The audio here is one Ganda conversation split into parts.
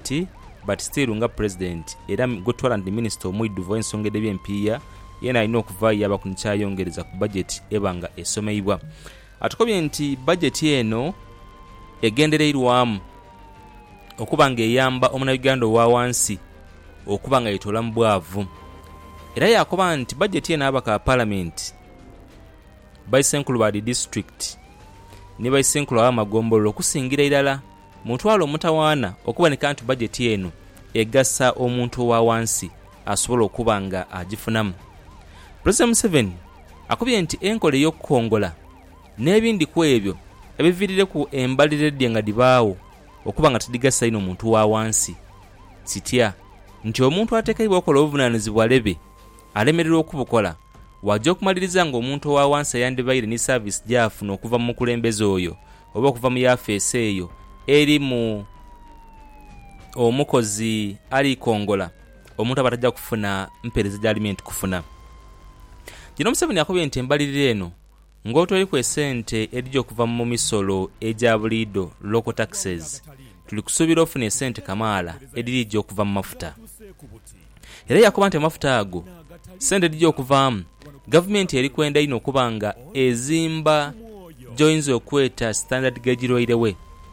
president but still nga president era gotwala ndi minister omwidduvu ensonga eby'empiya yena alina okuvaayo aba ku nkyayongereza ku budget ebanga esomeyibwa. Atukobye nti budget eno egendereirwamu okuba nga eyamba omunnayuganda owa wansi okuba nga yetola mu bwavu, era yakoba nti budget eno abaka parliament baisenkulu ba district ne baisenkulu ab'amagombolola okusingira irala mutwalo omutawaana okuboneka nti budget eno egassa omuntu owa wansi asobola okuba nga agifunamu. President Museveni akubye nti enkola ey'okukongola n'ebindi ku ebyo ebiviirire ku embalirire nga dibaawo okuba nga tedigassa ino omuntu wa wansi sitya nti omuntu ateekebwa okola obuvunaanyizibwa lebe alemererwa okubukola wajja okumaliriza nga omuntu owa wansi ayandibaire ne service gyafuna okuva mu mukulembeze oyo oba okuva mu yafeesi eyo eri mu omukozi ali kongola omuntu abatajja kufuna mpeereza gy'alimenti kufuna. Gino Museveni akubye nti embalirire eno ng'otoli ku esente erijja okuva mu misolo egya buliido local taxes tuli kusuubira ofuna esente kamaala edirijja okuva mu mafuta. Era yakuba nti amafuta ago sente erijja okuvaamu gavumenti eri kwenda ino okuba nga ezimba joyinza okweta standard gauge railway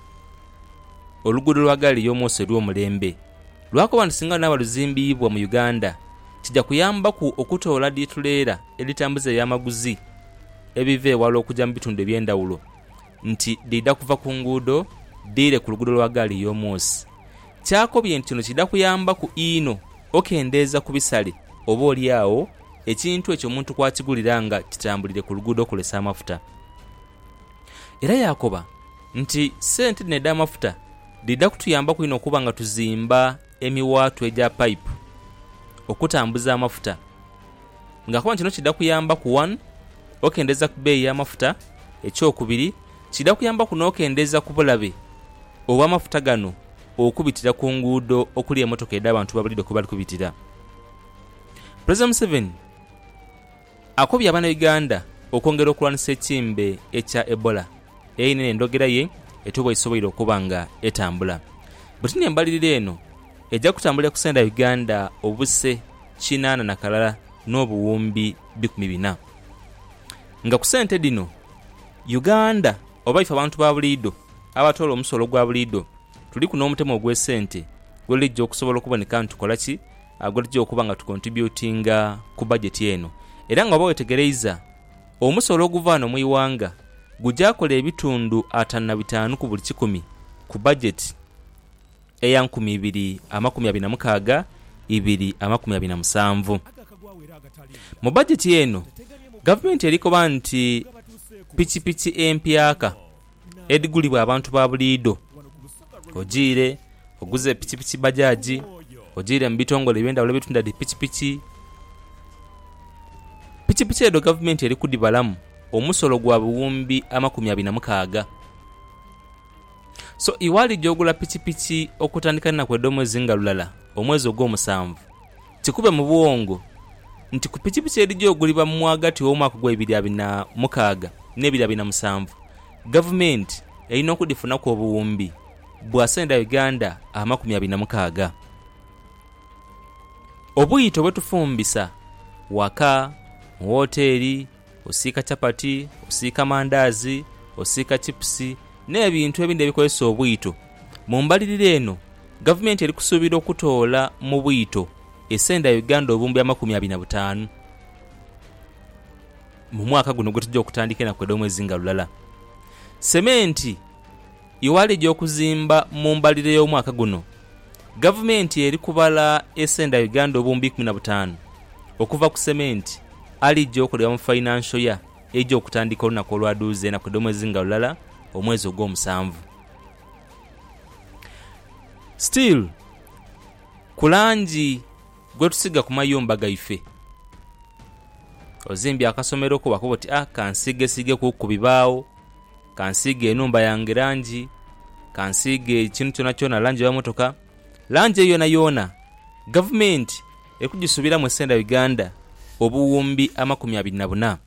oluguudo lwa gaali y'omwoso olw'omulembe lwakuba nti singa naaba luzimbiibwa mu Uganda kijja kuyamba ku okutoola dituleera eritambuza ey'amaguzi ebiva ewala okujja mu bitundu eby'endawulo nti didda kuva ku nguudo diire ku luguudo lwa gaali y'omwosi. Kyakobye nti kino kidda kuyamba ku ino okendeeza ku bisale oba oli awo ekintu ekyo omuntu kwakigulira nga kitambulire ku luguudo okulesa amafuta. Era yakoba nti sente nedda amafuta didda kutuyamba ku ino okuba nga tuzimba emiwaatu egya pipe okutambuza amafuta nga kuba kino kidda kuyamba ku 1 okendeza ku bbeeyi y'amafuta, ekyokubiri kidda kuyamba ku n'okendeza ku bulabe obw'amafuta gano okubitira ku nguudo okuli emmotoka edda abantu babulido kuba bali kubitira. President Museveni akobya abana Uganda okwongera okulwanisa ekimbe ekya Ebola eyina endogera ye etuba isoboire okuba nga etambula. Butini embalirire eno ejja kutambulira ku senda Uganda obuse kinana na kalala n'obuwumbi 1400 nga ku sente dino Uganda oba ife abantu ba buliido abatola omusolo gwa buliido tuli ku n'omutemo ogw'esente gwelijja okusobola okuboneka nti tukola ki agwalijja okuba nga tukontributinga ku budget eno. Era nga bawetegereza omusolo oguvaano mu iwanga gujakola ebitundu 55 ku buli 100 ku budget eya 2026 2027. Mu budget eno gavumenti erikoba nti pikipiki empyaka edigulibwa abantu ba buliido ogiire oguze pikipiki bajaji ogiire mu bitongole eby'endawulo ebitunda di pikipiki edo gavumenti eri kudibalamu omusolo gwa buwumbi 26. So iwali gyogula pikipiki okutandika na kwedda omwezi nga lulala omwezi ogw'omusanvu kikube mu buwongo nti ku pikipiki eri gyogulibwa mu mwagati w'omwaka gwa 2026 gavumenti erina okudifuna ku obuwumbi bwa senda Uganda 26. Obuyito bwetufumbisa waka mu woteeri osiika chapati osiika mandaazi osiika chipusi n'ebintu ebindi ebikozesa obuyito mu mbalirire eno gavumenti eri kusuubira okutoola mu buyito esenda Uganda obumbi 25 mu mwaka guno gwe tujja okutandika na kwedda omwezi nga lulala. Sementi iwali gy'okuzimba mu mbalirire y'omwaka guno gavumenti eri kubala esenda Uganda obumbi 15 okuva ku sementi ali gy'okolera mu financial ya ejja okutandika olunaku olwaduuze na kwedda omwezi nga lulala omwezi ogw'omusanvu. Still kulangi gwe tusiga ku mayumba gaife ozimbye akasomero ko bakuba oti kansiige ku bibaawo kansiige enumba yange langi kansiige ekintu kyona kyona langi ya motoka langi eyo yona gavumenti ekujisubira mu senda Uganda obuwumbi 24.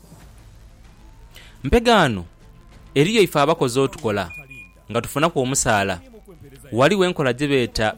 Mpegano eriyo ife abakoze otukola nga tufuna ku omusaala waliwo enkola gye beeta